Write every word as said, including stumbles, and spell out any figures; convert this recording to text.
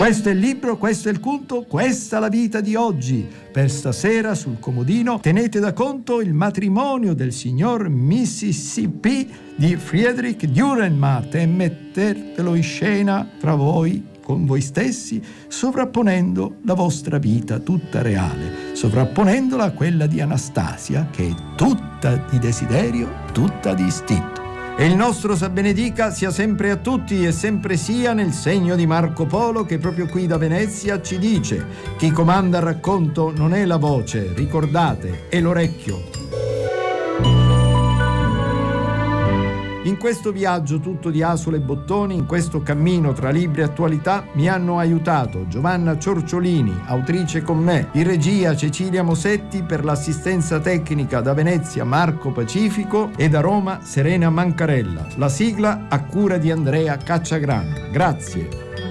Questo è il libro, questo è il culto, questa la vita di oggi. Per stasera sul comodino tenete da conto il matrimonio del signor Mississippi di Friedrich Dürrenmatt e mettetelo in scena tra voi, con voi stessi, sovrapponendo la vostra vita tutta reale, sovrapponendola a quella di Anastasia, che è tutta di desiderio, tutta di istinto. E il nostro sa benedica sia sempre a tutti e sempre sia nel segno di Marco Polo, che proprio qui da Venezia ci dice: chi comanda il racconto non è la voce, ricordate, è l'orecchio. In questo viaggio tutto di asole e bottoni, in questo cammino tra libri e attualità, mi hanno aiutato Giovanna Ciorciolini, autrice con me, in regia Cecilia Mosetti, per l'assistenza tecnica da Venezia Marco Pacifico e da Roma Serena Mancarella. La sigla a cura di Andrea Cacciagrano. Grazie.